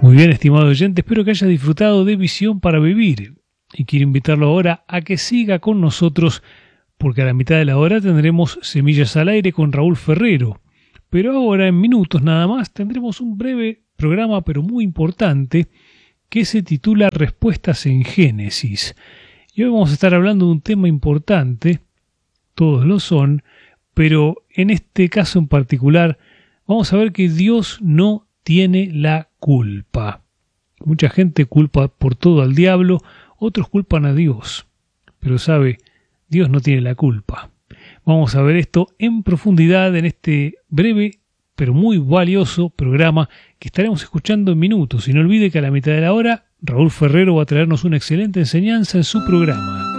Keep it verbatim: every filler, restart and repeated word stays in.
Muy bien, estimado oyente, espero que haya disfrutado de Visión para Vivir y quiero invitarlo ahora a que siga con nosotros porque a la mitad de la hora tendremos Semillas al Aire con Raúl Ferrero, pero ahora en minutos nada más tendremos un breve programa pero muy importante que se titula Respuestas en Génesis y hoy vamos a estar hablando de un tema importante, todos lo son, pero en este caso en particular vamos a ver que Dios no tiene la culpa. Mucha gente culpa por todo al diablo, otros culpan a Dios. Pero sabe, Dios no tiene la culpa. Vamos a ver esto en profundidad en este breve pero muy valioso programa que estaremos escuchando en minutos. Y no olvide que a la mitad de la hora Raúl Ferrero va a traernos una excelente enseñanza en su programa.